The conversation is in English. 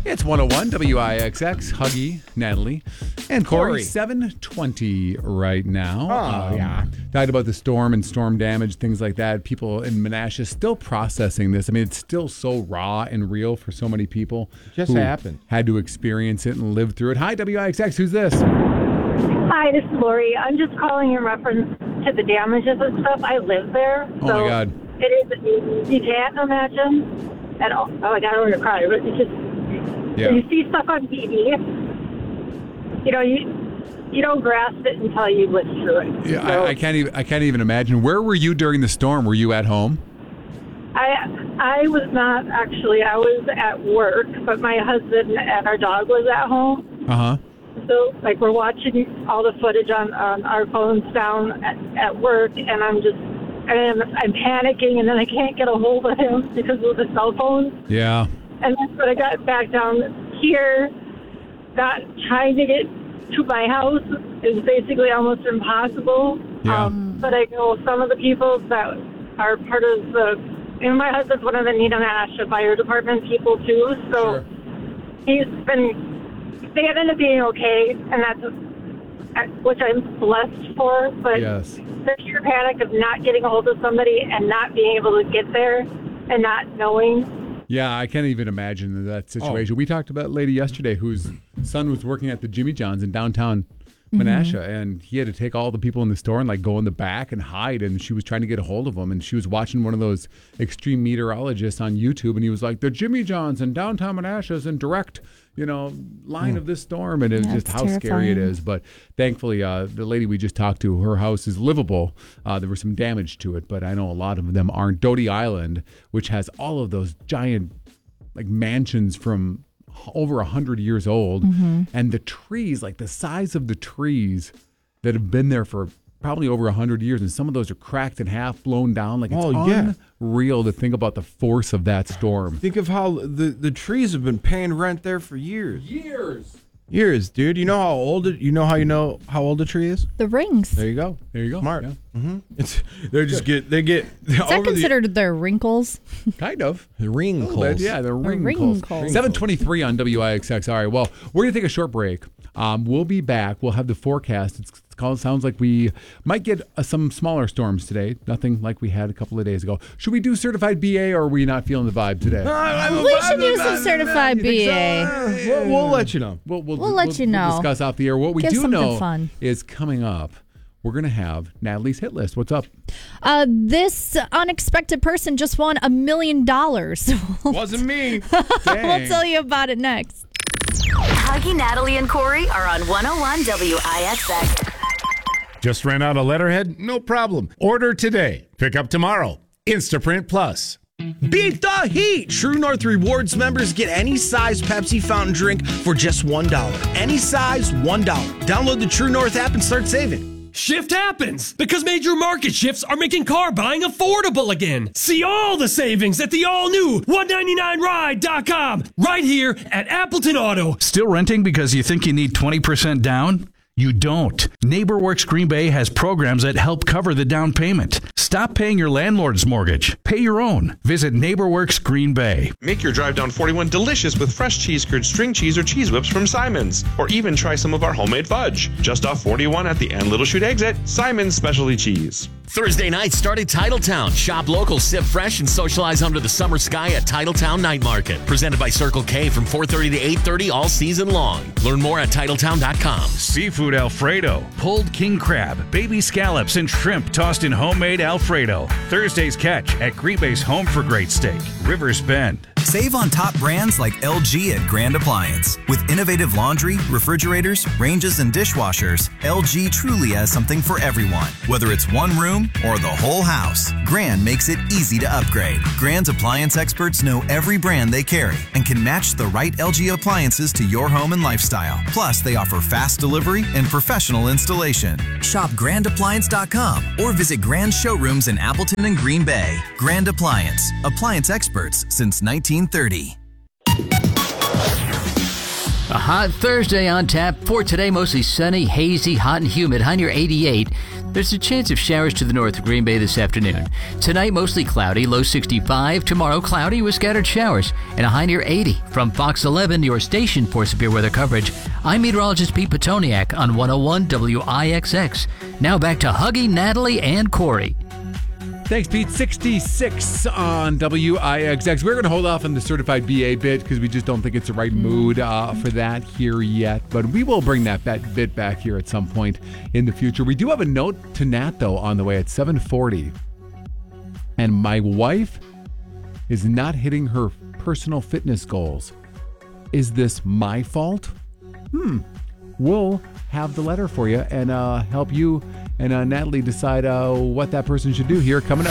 It's 101 WIXX, Huggy, Natalie, and Corey. 7:20 right now. Oh, yeah. Talked about the storm and storm damage, things like that. People in Menasha still processing this. I mean, it's still so raw and real for so many people. Just happened. Had to experience it and live through it. Hi, WIXX. Who's this? Hi, this is Lori. I'm just calling in reference to the damages and stuff. I live there. Oh, my God. It is, you can't imagine at all. Oh, I got over to cry. But it's just, you see stuff on TV, you don't grasp it until you live through it. Yeah, So I can't even imagine. Where were you during the storm? Were you at home? I was not actually. I was at work, but my husband and our dog was at home. Uh-huh. So, we're watching all the footage on our phones down at work, and I'm panicking, and then I can't get a hold of him because of the cell phone. Yeah. And then when I got back down here, trying to get to my house is basically almost impossible. Yeah. But I know some of the people that are part of my husband's one of the Menasha Fire Department people, too. So they ended up being okay, and that's which I'm blessed for. But the sheer panic of not getting a hold of somebody and not being able to get there and not knowing. Yeah, I can't even imagine that situation. We talked about a lady yesterday whose son was working at the Jimmy John's in downtown Menasha, and he had to take all the people in the store and go in the back and hide, and she was trying to get a hold of him, and she was watching one of those extreme meteorologists on YouTube, and he was like, the Jimmy John's in downtown Menasha is in direct line of this storm, and it was just how scary it is. But thankfully, the lady we just talked to, her house is livable. There was some damage to it, but I know a lot of them aren't. Doty Island, which has all of those giant mansions from over 100 years old, and the trees, the size of the trees that have been there for probably over 100 years, and some of those are cracked in half, blown down. It's unreal to think about the force of that storm. Think of how the trees have been paying rent there for years. Years, dude. You know how old how old a tree is? The rings. There you go. Smart. Yeah. They get. Is that considered their wrinkles? Kind of. The wrinkles. Yeah, the wrinkles. 7:23 on WIXX. All right, well, we're going to take a short break. We'll be back. We'll have the forecast. Sounds like we might get some smaller storms today. Nothing like we had a couple of days ago. Should we do certified BA, or are we not feeling the vibe today? We should do some certified BA. We'll let you know. We'll let you know. We'll discuss off the air. What we Give do know fun. is coming up, we're going to have Natalie's hit list. What's up? This unexpected person just won $1 million. Wasn't me. We'll tell you about it next. Huggy, Natalie, and Corey are on 101 WIXX. Just ran out of letterhead? No problem. Order today. Pick up tomorrow. Instaprint Plus. Beat the heat! True North Rewards members get any size Pepsi fountain drink for just $1. Any size, $1. Download the True North app and start saving. Shift happens because major market shifts are making car buying affordable again. See all the savings at the all-new 199ride.com right here at Appleton Auto. Still renting because you think you need 20% down? You don't. NeighborWorks Green Bay has programs that help cover the down payment. Stop paying your landlord's mortgage. Pay your own. Visit NeighborWorks Green Bay. Make your drive down 41 delicious with fresh cheese curds, string cheese, or cheese whips from Simon's. Or even try some of our homemade fudge. Just off 41 at the end Little Chute exit, Simon's Specialty Cheese. Thursday night, start at Titletown. Shop local, sip fresh, and socialize under the summer sky at Titletown Night Market. Presented by Circle K from 4:30 to 8:30 all season long. Learn more at Titletown.com. Seafood Alfredo, pulled king crab, baby scallops, and shrimp tossed in homemade Alfredo. Thursday's catch at Green Bay's Home for Great Steak, Rivers Bend. Save on top brands like LG at Grand Appliance. With innovative laundry, refrigerators, ranges, and dishwashers, LG truly has something for everyone. Whether it's one room or the whole house, Grand makes it easy to upgrade. Grand's appliance experts know every brand they carry and can match the right LG appliances to your home and lifestyle. Plus, they offer fast delivery and professional installation. Shop grandappliance.com or visit Grand showrooms in Appleton and Green Bay. Grand Appliance. Appliance experts since 1930. A hot Thursday on tap. For today, mostly sunny, hazy, hot, and humid. High near 88. There's a chance of showers to the north of Green Bay this afternoon. Tonight, mostly cloudy, low 65. Tomorrow, cloudy with scattered showers and a high near 80. From Fox 11, your station for severe weather coverage, I'm meteorologist Pete Petoniak on 101 WIXX. Now back to Huggy, Natalie, and Corey. Thanks, Pete. 66 on WIXX. We're going to hold off on the certified BA bit because we just don't think it's the right mood for that here yet. But we will bring that bit back here at some point in the future. We do have a note to Nat, though, on the way at 7:40. And my wife is not hitting her personal fitness goals. Is this my fault? We'll have the letter for you and help you and Natalie decide what that person should do here coming up.